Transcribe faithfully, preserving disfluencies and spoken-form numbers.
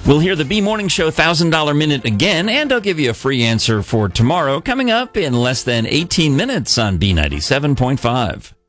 We'll hear the B Morning Show one thousand dollars Minute again, and I'll give you a free answer for tomorrow coming up in less than eighteen minutes on B ninety-seven point five.